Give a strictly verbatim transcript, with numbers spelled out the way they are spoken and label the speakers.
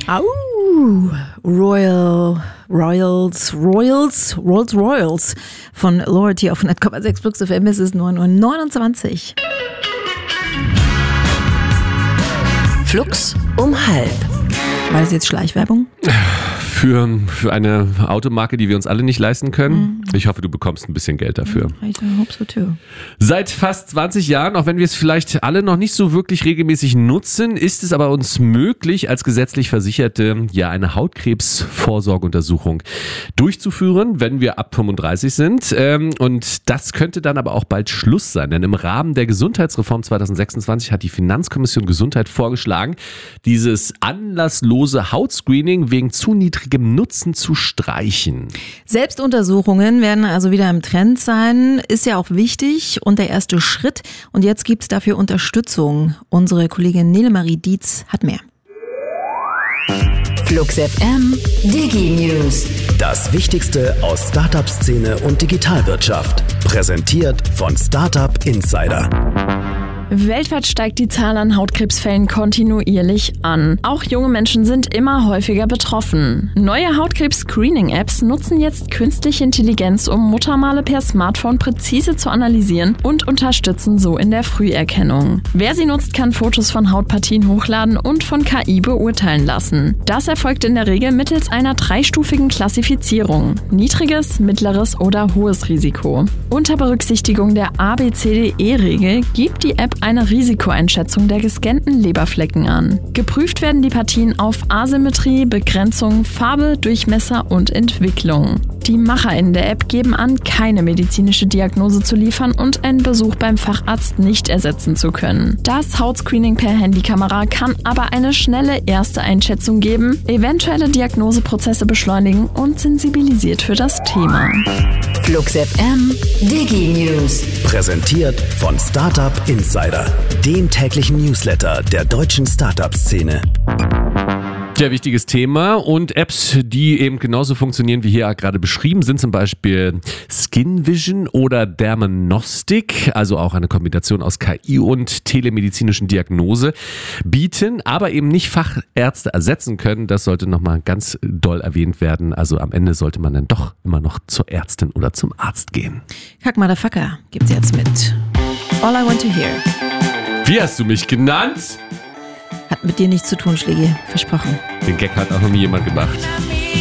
Speaker 1: Au! Royal, Royals, Royals, Rolls Royals von Lority auf hundert Komma sechs Flux F M. Es ist neun Uhr neunundzwanzig.
Speaker 2: Flux um halb.
Speaker 1: War das jetzt Schleichwerbung?
Speaker 3: Für, für eine Automarke, die wir uns alle nicht leisten können. Mhm. Ich hoffe, du bekommst ein bisschen Geld dafür.
Speaker 1: I hope so too.
Speaker 3: Seit fast zwanzig Jahren, auch wenn wir es vielleicht alle noch nicht so wirklich regelmäßig nutzen, ist es aber uns möglich, als gesetzlich Versicherte ja eine Hautkrebsvorsorgeuntersuchung durchzuführen, wenn wir ab fünfunddreißig sind. Und das könnte dann aber auch bald Schluss sein, denn im Rahmen der Gesundheitsreform zwanzig sechsundzwanzig hat die Finanzkommission Gesundheit vorgeschlagen, dieses anlasslose Hautscreening wegen zu niedrigem Nutzen zu streichen.
Speaker 1: Selbstuntersuchungen werden also wieder im Trend sein, ist ja auch wichtig und der erste Schritt. Und jetzt gibt es dafür Unterstützung. Unsere Kollegin Nele-Marie Dietz hat mehr.
Speaker 2: Flux F M Digi News.
Speaker 4: Das Wichtigste aus Startup-Szene und Digitalwirtschaft. Präsentiert von Startup Insider.
Speaker 5: Weltweit steigt die Zahl an Hautkrebsfällen kontinuierlich an. Auch junge Menschen sind immer häufiger betroffen. Neue Hautkrebs-Screening-Apps nutzen jetzt künstliche Intelligenz, um Muttermale per Smartphone präzise zu analysieren und unterstützen so in der Früherkennung. Wer sie nutzt, kann Fotos von Hautpartien hochladen und von K I beurteilen lassen. Das erfolgt in der Regel mittels einer dreistufigen Klassifizierung: niedriges, mittleres oder hohes Risiko. Unter Berücksichtigung der A B C D E-Regel gibt die App eine Risikoeinschätzung der gescannten Leberflecken an. Geprüft werden die Partien auf Asymmetrie, Begrenzung, Farbe, Durchmesser und Entwicklung. Die MacherInnen der App geben an, keine medizinische Diagnose zu liefern und einen Besuch beim Facharzt nicht ersetzen zu können. Das Hautscreening per Handykamera kann aber eine schnelle erste Einschätzung geben, eventuelle Diagnoseprozesse beschleunigen und sensibilisiert für das Thema.
Speaker 2: Flux F M Digi News.
Speaker 4: Präsentiert von Startup Insider, dem täglichen Newsletter der deutschen Startup-Szene.
Speaker 3: Sehr wichtiges Thema und Apps, die eben genauso funktionieren wie hier gerade beschrieben, sind zum Beispiel Skin Vision oder Dermanostik, also auch eine Kombination aus K I und telemedizinischen Diagnose, bieten, aber eben nicht Fachärzte ersetzen können. Das sollte nochmal ganz doll erwähnt werden. Also am Ende sollte man dann doch immer noch zur Ärztin oder zum Arzt gehen.
Speaker 1: Kack Motherfucker gibt's jetzt mit All I Want to Hear.
Speaker 3: Wie hast du mich genannt?
Speaker 1: Hat mit dir nichts zu tun, Schläge. Versprochen.
Speaker 3: Den Gag hat auch noch nie jemand gemacht.